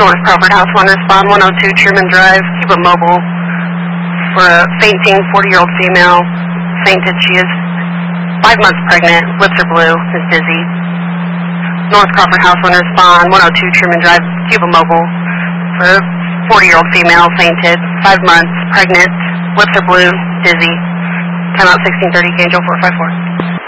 North Crawford House, 1 respond, 102 Truman Drive, Cuba Mobile, for a fainting 40-year-old female, fainted. She is 5 months pregnant, lips are blue, is dizzy. North Crawford House, 1 respond, 102 Truman Drive, Cuba Mobile, for a 40-year-old female, fainted, 5 months pregnant, lips are blue, dizzy. Time out 1630, Angel 454.